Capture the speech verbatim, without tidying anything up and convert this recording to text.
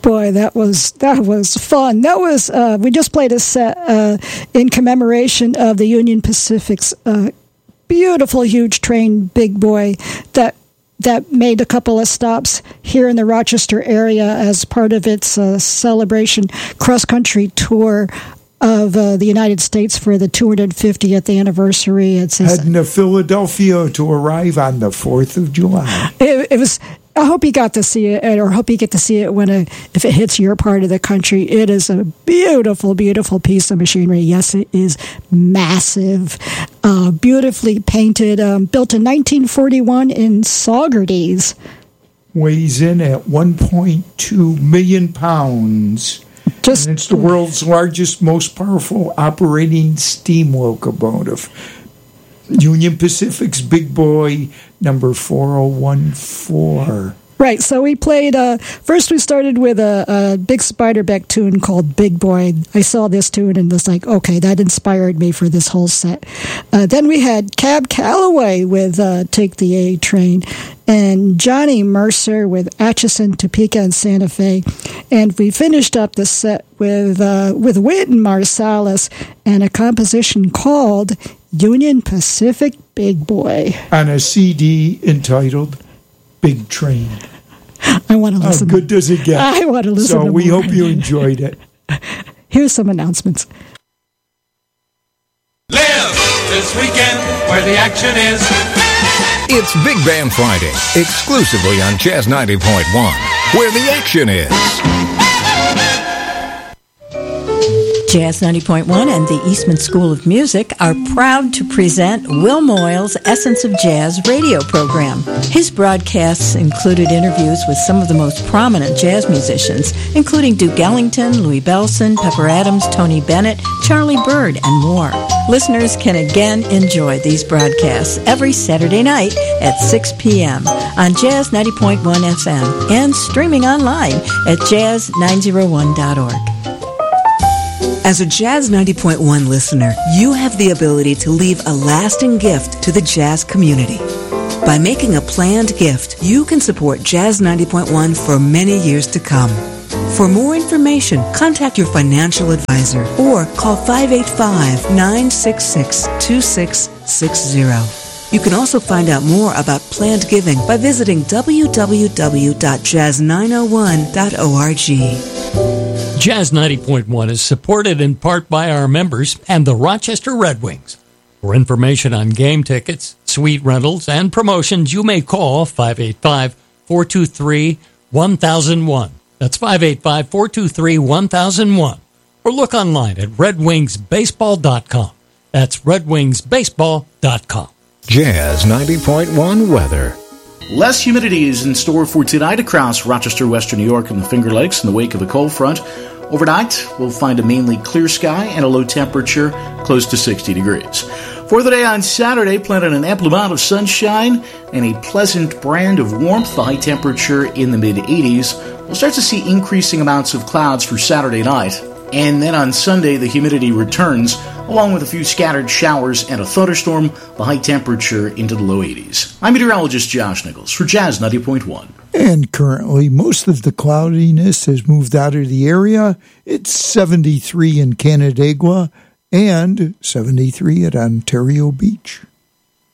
Boy, that was that was fun. That was uh, we just played a set uh, in commemoration of the Union Pacific's uh, beautiful, huge train, Big Boy, that that made a couple of stops here in the Rochester area as part of its uh, celebration cross-country tour of uh, the United States for the two hundred fiftieth anniversary. It's heading to Philadelphia to arrive on the fourth of July. It, it was. I hope you got to see it, or hope you get to see it when it, if it hits your part of the country. It is a beautiful, beautiful piece of machinery. Yes, it is massive, uh, beautifully painted, um, built in nineteen forty-one in Saugerties. Weighs in at one point two million pounds. Just, and it's the world's largest, most powerful operating steam locomotive. Union Pacific's Big Boy, number four oh one four. Right, so we played, uh, first we started with a, a Big Spiderbeck tune called Big Boy. I saw this tune and was like, okay, that inspired me for this whole set. Uh, then we had Cab Calloway with uh, Take the A Train, and Johnny Mercer with Atchison, Topeka, and Santa Fe. And we finished up the set with, uh, with Wynton Marsalis and a composition called Union Pacific Big Boy. On a C D entitled Big Train. I want to listen. How good does it get? I want to listen So to we more. hope you enjoyed it. Here's some announcements. Live this weekend where the action is. It's Big Band Friday, exclusively on Jazz ninety point one, where the action is. Jazz ninety point one and the Eastman School of Music are proud to present Will Moyle's Essence of Jazz radio program. His broadcasts included interviews with some of the most prominent jazz musicians, including Duke Ellington, Louis Bellson, Pepper Adams, Tony Bennett, Charlie Bird, and more. Listeners can again enjoy these broadcasts every Saturday night at six p.m. on Jazz ninety point one F M and streaming online at jazz nine oh one dot org. As a Jazz ninety point one listener, you have the ability to leave a lasting gift to the jazz community. By making a planned gift, you can support Jazz ninety point one for many years to come. For more information, contact your financial advisor or call five eight five, nine six six, two six six zero. You can also find out more about planned giving by visiting w w w dot jazz nine oh one dot org. Jazz ninety point one is supported in part by our members and the Rochester Red Wings. For information on game tickets, suite rentals, and promotions, you may call five eight five, four two three, one thousand one. That's five eight five, four two three, one thousand one. Or look online at red wings baseball dot com. That's red wings baseball dot com. Jazz ninety point one weather. Less humidity is in store for tonight across Rochester, Western New York, and the Finger Lakes in the wake of a cold front. Overnight, we'll find a mainly clear sky and a low temperature close to sixty degrees. For the day on Saturday, plan on an ample amount of sunshine and a pleasant brand of warmth, the high temperature in the mid-eighties. We'll start to see increasing amounts of clouds for Saturday night. And then on Sunday, the humidity returns, along with a few scattered showers and a thunderstorm, the high temperature into the low eighties. I'm meteorologist Josh Nichols for Jazz ninety point one. And currently, most of the cloudiness has moved out of the area. It's seventy-three in Canandaigua and seventy-three at Ontario Beach.